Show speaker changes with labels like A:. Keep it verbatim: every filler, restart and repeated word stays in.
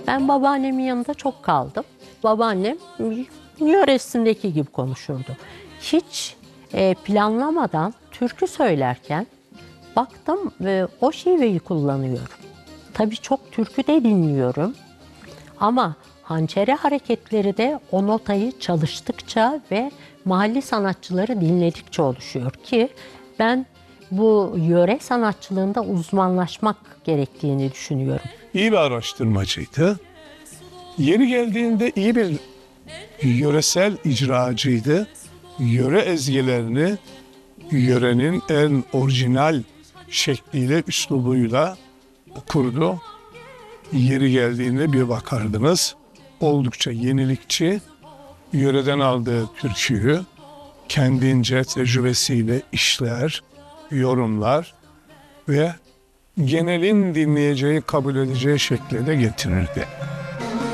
A: Ben babaannemin yanında çok kaldım. Babaannem yöresindeki gibi konuşurdu. Hiç e, planlamadan türkü söylerken baktım ve o şiveyi kullanıyorum. Tabii çok türkü de dinliyorum. Ama hançere hareketleri de o notayı çalıştıkça ve mahalli sanatçıları dinledikçe oluşuyor ki ben bu yöre sanatçılığında uzmanlaşmak gerektiğini düşünüyorum.
B: İyi bir araştırmacıydı. Yeri geldiğinde iyi bir yöresel icracıydı. Yöre ezgilerini yörenin en orijinal şekliyle, üslubuyla okurdu. Yeri geldiğinde bir bakardınız, oldukça yenilikçi, yöreden aldığı türküyü kendince tecrübesiyle işler, yorumlar ve genelin dinleyeceği, kabul edeceği şekle de getirirdi.